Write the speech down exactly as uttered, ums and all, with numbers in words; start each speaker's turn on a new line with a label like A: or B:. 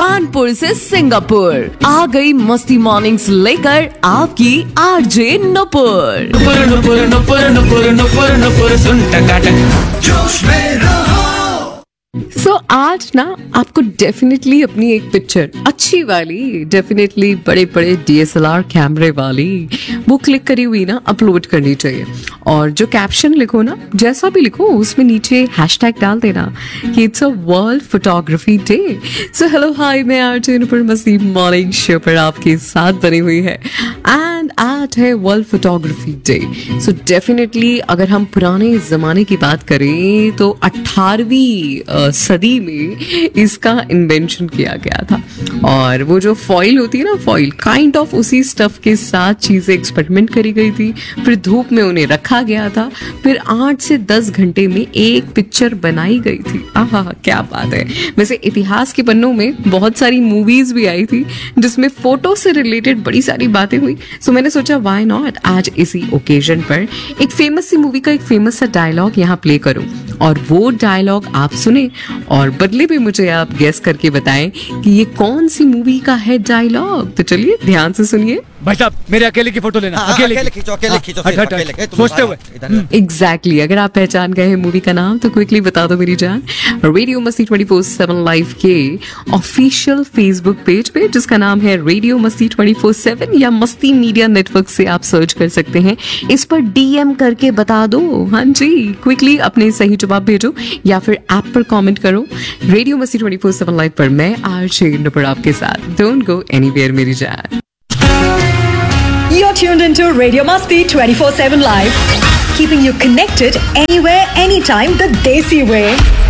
A: कानपुर से सिंगापुर आ गई मस्ती मॉर्निंग्स लेकर आपकी आरजे नुपुर।
B: नुपुर नुपुर नुपुर नुपुर नुपुर नुपुर सुन टकाटक जोश में रहो।
A: सो so, आज ना आपको डेफिनेटली अपनी एक पिक्चर अच्छी वाली, डेफिनेटली बड़े बड़े डीएसएलआर कैमरे वाली वो क्लिक करी हुई ना अपलोड करनी चाहिए। और जो कैप्शन लिखो ना, जैसा भी लिखो उसमें नीचे हैशटैग डाल देना कि it's a world photography day. So hello hi, मैं आरजे नुपुर मस्ती मॉर्निंग शो पर आपके साथ बनी हुई है एंड आज है world photography day. So definitely अगर हम पुराने जमाने की बात करें तो अठारहवीं सदी में इसका इन्वेंशन किया गया था। और वो जो फॉइल होती है ना, फॉइल काइंड ऑफ उसी स्टफ के साथ चीजें एक्सपेरिमेंट करी गई थी, फिर धूप में उन्हें रखा गया था, फिर आठ से दस घंटे में एक पिक्चर बनाई गई थी। आहा, क्या बात है। वैसे इतिहास के पन्नों में बहुत सारी मूवीज भी आई थी जिसमें फोटो से रिलेटेड बड़ी सारी बातें हुई। सो मैंने सोचा व्हाई नॉट आज इसी ओकेजन पर एक फेमस सी मूवी का एक फेमस सा डायलॉग यहाँ प्ले करूं और वो डायलॉग आप सुने और बदले में मुझे आप गेस करके बताएं कि ये कौन सी मूवी का है डायलॉग। तो चलिए ध्यान से सुनिए।
C: भाई साहब मेरे अकेले की फोटो लेना।
D: हाँ,
C: अकेले
D: अकेले खींचो, अकेले खींचो, फिर अकेले के, तुम
C: सोचते हुए।
A: एग्जैक्टली, अगर आप पहचान गए हैं मूवी का नाम तो क्विकली बता दो मेरी जान। रेडियो मस्ती ट्वेंटी फोर सेवन लाइव के ऑफिशियल फेसबुक पेज पे जिसका नाम है रेडियो मस्ती ट्वेंटी फोर सेवन या मस्ती मीडिया नेटवर्क से आप सर्च कर सकते हैं। इस पर डीएम करके बता दो। हाँ जी, क्विकली अपने सही जवाब भेजो या फिर ऐप पर कमेंट करो। रेडियो मस्ती ट्वेंटी फोर सेवन लाइव पर मैं आरजे नुपुर आपके साथ। डोंट गो एनीवेयर मेरी जान।
E: You're tuned into Radio Masti twenty-four seven Live, keeping you connected anywhere, anytime, the Desi way.